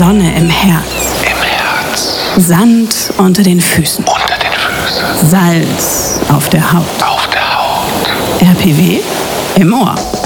Sonne im Herz. Sand unter den Füßen. Salz auf der Haut. RPW im Ohr.